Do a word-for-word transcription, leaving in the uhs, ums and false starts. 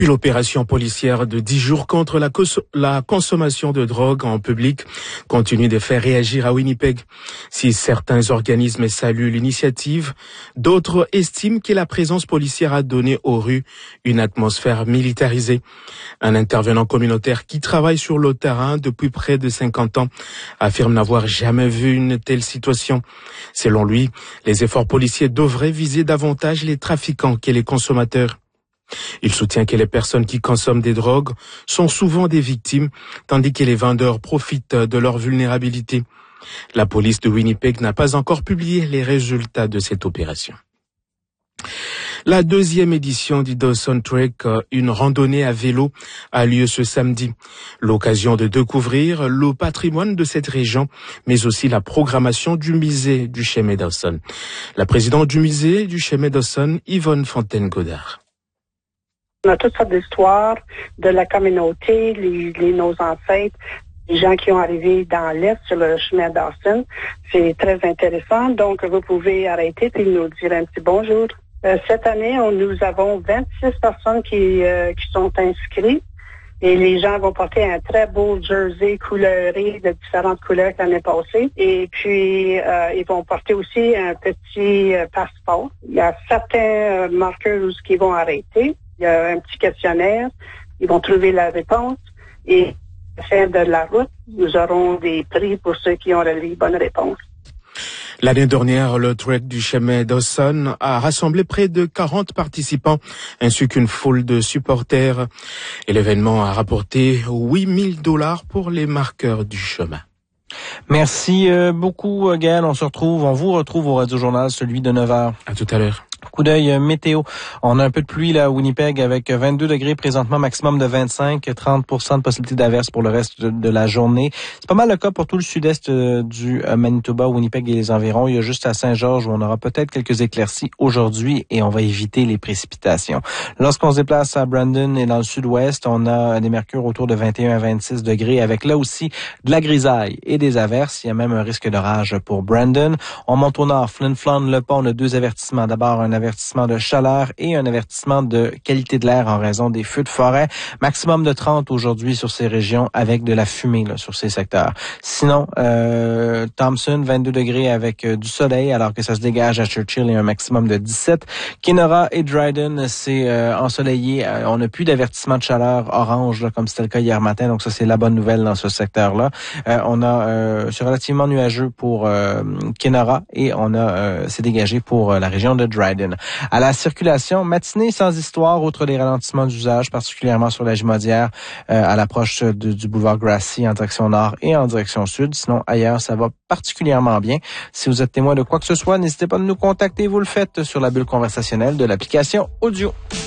L'opération policière de dix jours contre la, cons- la consommation de drogue en public continue de faire réagir à Winnipeg. Si certains organismes saluent l'initiative, d'autres estiment que la présence policière a donné aux rues une atmosphère militarisée. Un intervenant communautaire qui travaille sur le terrain depuis près de cinquante ans affirme n'avoir jamais vu une telle situation. Selon lui, les efforts policiers devraient viser davantage les trafiquants que les consommateurs. Il soutient que les personnes qui consomment des drogues sont souvent des victimes, tandis que les vendeurs profitent de leur vulnérabilité. La police de Winnipeg n'a pas encore publié les résultats de cette opération. La deuxième édition du Dawson Trek, une randonnée à vélo, a lieu ce samedi. L'occasion de découvrir le patrimoine de cette région, mais aussi la programmation du musée du Chemin Dawson. La présidente du musée du Chemin Dawson, Yvonne Fontaine-Godard. On a toutes sortes d'histoires de la communauté, les, les, nos ancêtres, les gens qui ont arrivé dans l'Est sur le chemin Dawson. C'est très intéressant. Donc, vous pouvez arrêter et nous dire un petit bonjour. Euh, cette année, on, nous avons vingt-six personnes qui, euh, qui sont inscrites. Et les gens vont porter un très beau jersey couleuré de différentes couleurs que l'année passée. Et puis, euh, ils vont porter aussi un petit euh, passeport. Il y a certains euh, marqueurs qui vont arrêter. Il y a un petit questionnaire. Ils vont trouver la réponse. Et à la fin de la route, nous aurons des prix pour ceux qui ont les bonnes réponses. L'année dernière, le Trek du Chemin Dawson a rassemblé près de quarante participants ainsi qu'une foule de supporters. Et l'événement a rapporté huit mille dollars pour les marqueurs du chemin. Merci beaucoup, Gaël. On se retrouve, on vous retrouve au Radio Journal, celui de neuf heures. À tout à l'heure. Coup d'œil météo. On a un peu de pluie là à Winnipeg avec vingt-deux degrés présentement, maximum de vingt-cinq, trente pour cent de possibilité d'averse pour le reste de, de la journée. C'est pas mal le cas pour tout le sud-est euh, du euh, Manitoba, Winnipeg et les environs. Il y a juste à Saint-Georges où on aura peut-être quelques éclaircies aujourd'hui et on va éviter les précipitations. Lorsqu'on se déplace à Brandon et dans le sud-ouest, on a des mercures autour de vingt et un à vingt-six degrés avec là aussi de la grisaille et des averses. Il y a même un risque d'orage pour Brandon. On monte au nord, Flin Flon, Le Pont, on a deux avertissements. D'abord, un avertissement de chaleur et un avertissement de qualité de l'air en raison des feux de forêt. Maximum de trente aujourd'hui sur ces régions avec de la fumée là, sur ces secteurs. Sinon, euh, Thompson, vingt-deux degrés avec euh, du soleil alors que ça se dégage à Churchill et un maximum de dix-sept. Kenora et Dryden, c'est euh, ensoleillé. Euh, on n'a plus d'avertissement de chaleur orange là, comme c'était le cas hier matin. Donc ça, c'est la bonne nouvelle dans ce secteur-là. Euh, on a, euh, c'est relativement nuageux pour euh, Kenora et on a, euh, c'est dégagé pour euh, la région de Dryden. À la circulation, matinée sans histoire, outre les ralentissements d'usage, particulièrement sur la Jumaudière, euh, à l'approche de, du boulevard Grassy en direction nord et en direction sud. Sinon, ailleurs, ça va particulièrement bien. Si vous êtes témoin de quoi que ce soit, n'hésitez pas à nous contacter. Vous le faites sur la bulle conversationnelle de l'application Audio.